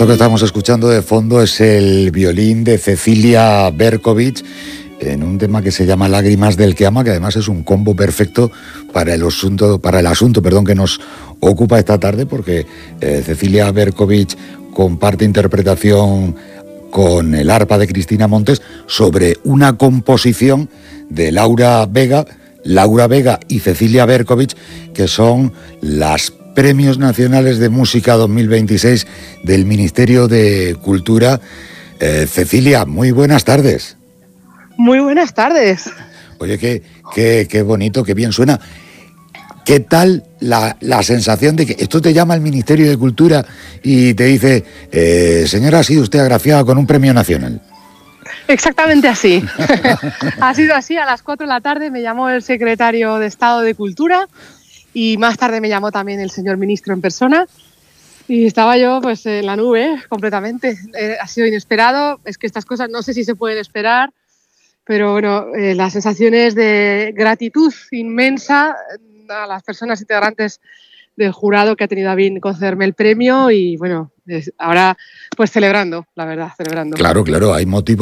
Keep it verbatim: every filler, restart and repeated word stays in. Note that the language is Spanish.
Esto que estamos escuchando de fondo es el violín de Cecilia Berkovich en un tema que se llama Lágrimas del que ama, que además es un combo perfecto para el asunto, para el asunto perdón, que nos ocupa esta tarde, porque eh, Cecilia Berkovich comparte interpretación con el arpa de Cristina Montes sobre una composición de Laura Vega, Laura Vega y Cecilia Berkovich, que son las Premios Nacionales de Música dos mil veintiséis del Ministerio de Cultura. Eh, Cecilia, muy buenas tardes. Muy buenas tardes. Oye, qué, qué, qué bonito, qué bien suena. ¿Qué tal la, la sensación de que esto te llama el Ministerio de Cultura y te dice, eh, señora, ha sido usted agraciada con un premio nacional? Exactamente así. Ha sido así, a las cuatro de la tarde me llamó el secretario de Estado de Cultura y más tarde me llamó también el señor ministro en persona y estaba yo pues en la nube completamente. Eh, ha sido inesperado, es que estas cosas no sé si se pueden esperar, pero bueno, eh, las sensaciones de gratitud inmensa a las personas integrantes del jurado que ha tenido a bien concederme el premio y bueno, es, ahora pues celebrando, la verdad, celebrando. Claro, claro, hay motivo